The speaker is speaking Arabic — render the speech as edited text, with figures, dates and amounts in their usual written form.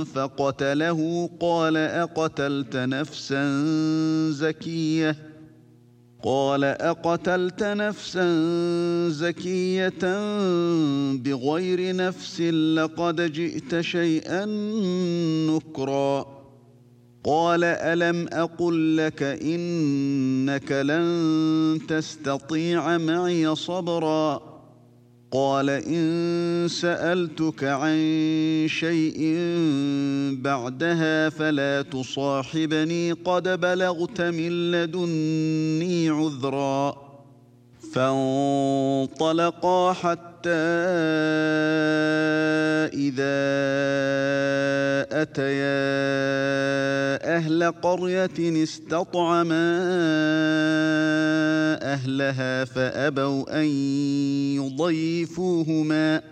فقتله قال أقتلت نفسا زكية بغير نفس لقد جئت شيئا نكرا. قال ألم أقل لك إنك لن تستطيع معي صبرا. قال إن سألتك عن شيء بعدها فلا تصاحبني قد بلغت من لدني عذرا. فانطلقا حتى إذا أتيا أهل قرية استطعما أهلها فأبوا أن